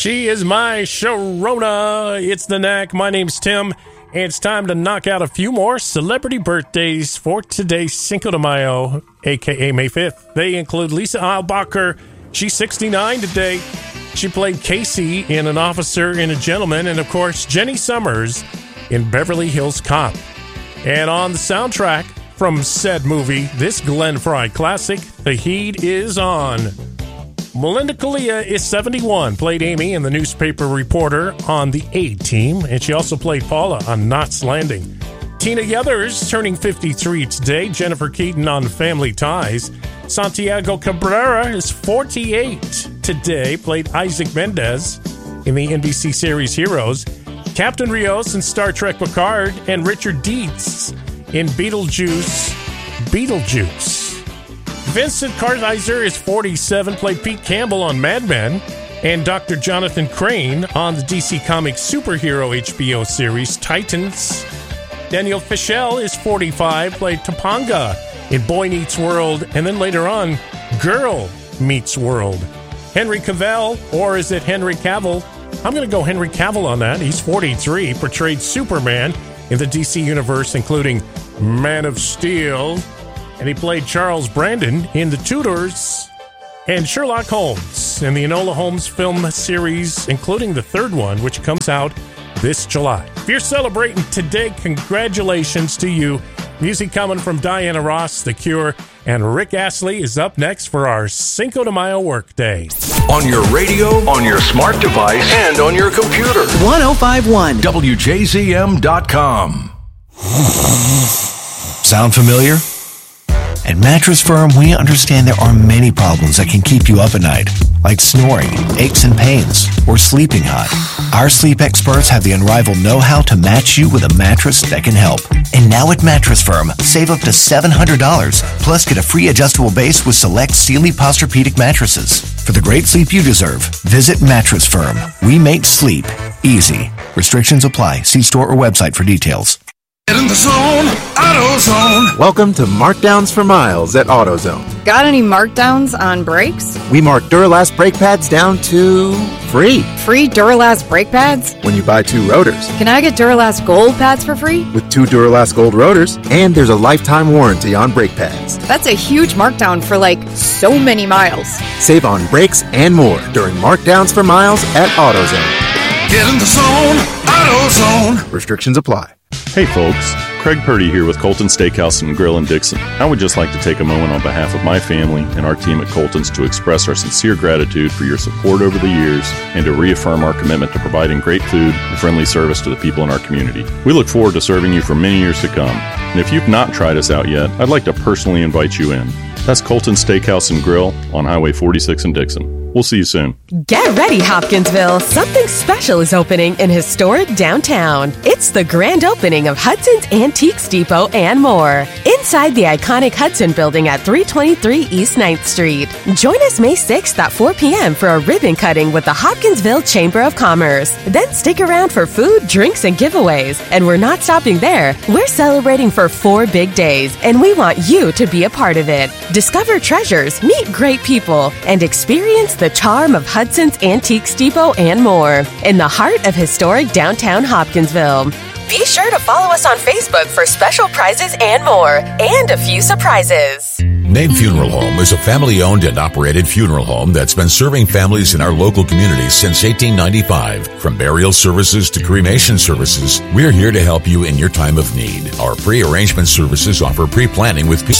She is my Sharona. It's the Knack. My name's Tim. And it's time to knock out a few more celebrity birthdays for today's Cinco de Mayo, a.k.a. May 5th. They include Lisa Eilbacher. She's 69 today. She played Casey in An Officer and a Gentleman. And, of course, Jenny Summers in Beverly Hills Cop. And on the soundtrack from said movie, this Glenn Frey classic, The Heat Is On. Melinda Kalia is 71, played Amy in The Newspaper Reporter on the A-Team, and she also played Paula on Knots Landing. Tina Yothers turning 53 today, Jennifer Keaton on Family Ties. Santiago Cabrera is 48 today, played Isaac Mendez in the NBC series Heroes. Captain Rios in Star Trek Picard, and Richard Dietz in Beetlejuice. Vincent Kartheiser is 47, played Pete Campbell on Mad Men, and Dr. Jonathan Crane on the DC Comics superhero HBO series Titans. Daniel Fishel is 45, played Topanga in Boy Meets World, and then later on, Girl Meets World. Henry Cavill, or is it Henry Cavill? I'm going to go Henry Cavill on that. He's 43, portrayed Superman in the DC universe, including Man of Steel. And he played Charles Brandon in The Tudors and Sherlock Holmes in the Enola Holmes film series, including the third one, which comes out this July. If you're celebrating today, congratulations to you. Music coming from Diana Ross, The Cure, and Rick Astley is up next for our Cinco de Mayo workday. On your radio, on your smart device, and on your computer. 1051 WJZM.com. Sound familiar? At Mattress Firm, we understand there are many problems that can keep you up at night, like snoring, aches and pains, or sleeping hot. Our sleep experts have the unrivaled know-how to match you with a mattress that can help. And now at Mattress Firm, save up to $700, plus get a free adjustable base with select Sealy Posturepedic mattresses. For the great sleep you deserve, visit Mattress Firm. We make sleep easy. Restrictions apply. See store or website for details. Get in the zone, AutoZone. Welcome to Markdowns for Miles at AutoZone. Got any markdowns on brakes? We mark Duralast brake pads down to free. Free Duralast brake pads? When you buy 2 rotors. Can I get Duralast Gold pads for free? With 2 Duralast Gold rotors, and there's a lifetime warranty on brake pads. That's a huge markdown for so many miles. Save on brakes and more during Markdowns for Miles at AutoZone. Get in the zone, AutoZone. Restrictions apply. Hey folks, Craig Purdy here with Colton Steakhouse and Grill in Dixon. I would just like to take a moment on behalf of my family and our team at Colton's to express our sincere gratitude for your support over the years and to reaffirm our commitment to providing great food and friendly service to the people in our community. We look forward to serving you for many years to come. And if you've not tried us out yet, I'd like to personally invite you in. That's Colton's Steakhouse and Grill on Highway 46 in Dixon. We'll see you soon. Get ready, Hopkinsville. Something special is opening in historic downtown. It's the grand opening of Hudson's Antiques Depot and more. Inside the iconic Hudson building at 323 East 9th Street. Join us May 6th at 4 p.m. for a ribbon cutting with the Hopkinsville Chamber of Commerce. Then stick around for food, drinks, and giveaways. And we're not stopping there. We're celebrating for 4 big days, and we want you to be a part of it. Discover treasures, meet great people, and experience the charm of Hudson's Antiques Depot and more in the heart of historic downtown Hopkinsville. Be sure to follow us on Facebook for special prizes and more, and a few surprises. Name Funeral Home is a family-owned and operated funeral home that's been serving families in our local community since 1895. From burial services to cremation services, we're here to help you in your time of need. Our pre-arrangement services offer pre-planning with